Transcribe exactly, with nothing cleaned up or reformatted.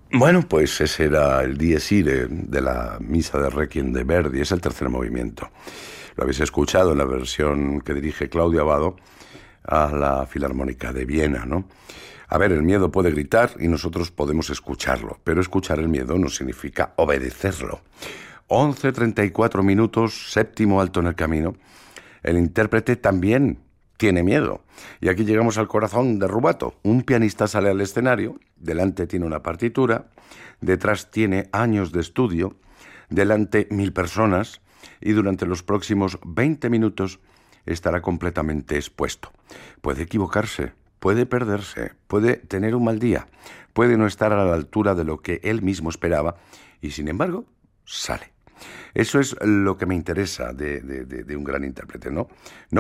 Bueno, pues ese era el Dies Irae de la Misa de Requiem de Verdi, es el tercer movimiento. Lo habéis escuchado en la versión que dirige Claudio Abbado a la Filarmónica de Viena, ¿no? A ver, el miedo puede gritar y nosotros podemos escucharlo, pero escuchar el miedo no significa obedecerlo. once treinta y cuatro minutos, séptimo alto en el camino. El intérprete también tiene miedo. Y aquí llegamos al corazón de Rubato. Un pianista sale al escenario, delante tiene una partitura, detrás tiene años de estudio, delante mil personas y durante los próximos veinte minutos estará completamente expuesto. Puede equivocarse, puede perderse, puede tener un mal día, puede no estar a la altura de lo que él mismo esperaba y sin embargo sale. Eso es lo que me interesa de, de, de, de un gran intérprete, ¿no? No